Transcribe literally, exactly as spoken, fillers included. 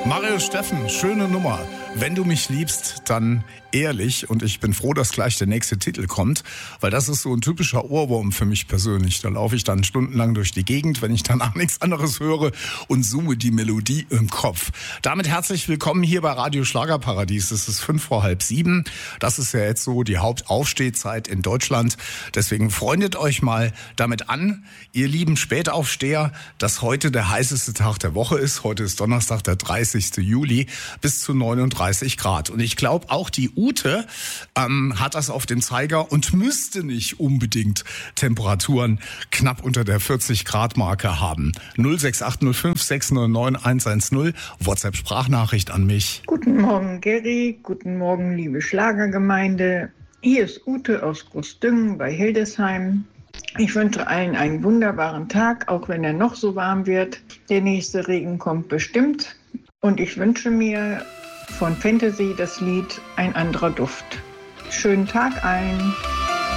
Marius Steffen, schöne Nummer. Wenn du mich liebst, dann ehrlich. Und ich bin froh, dass gleich der nächste Titel kommt, weil das ist so ein typischer Ohrwurm für mich persönlich. Da laufe ich dann stundenlang durch die Gegend, wenn ich danach nichts anderes höre und summe die Melodie im Kopf. Damit herzlich willkommen hier bei Radio Schlagerparadies. Es ist fünf vor halb sieben. Das ist ja jetzt so die Hauptaufstehzeit in Deutschland. Deswegen freundet euch mal damit an, ihr lieben Spätaufsteher, dass heute der heißeste Tag der Woche ist. Heute ist Donnerstag, der dreißigsten Juli, bis zu neununddreißig Grad. Und ich glaube, auch die Ute ähm, hat das auf dem Zeiger und müsste nicht unbedingt Temperaturen knapp unter der vierzig Grad Marke haben. null sechs acht null fünf sechs null neun eins eins null, WhatsApp-Sprachnachricht an mich. Guten Morgen, Gary. Guten Morgen, liebe Schlagergemeinde. Hier ist Ute aus Großdüngen bei Hildesheim. Ich wünsche allen einen wunderbaren Tag, auch wenn er noch so warm wird. Der nächste Regen kommt bestimmt. Und ich wünsche mir von Fantasy das Lied Ein anderer Duft. Schönen Tag allen.